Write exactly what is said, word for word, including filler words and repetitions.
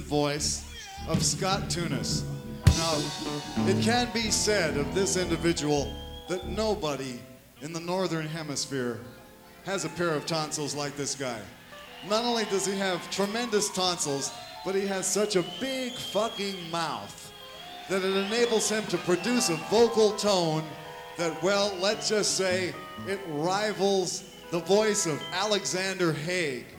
voice of Scott Tunis. Now, it can be said of this individual that nobody in the Northern Hemisphere has a pair of tonsils like this guy. Not only does he have tremendous tonsils, but he has such a big fucking mouth that it enables him to produce a vocal tone that, well, let's just say it rivals the voice of Alexander Haig.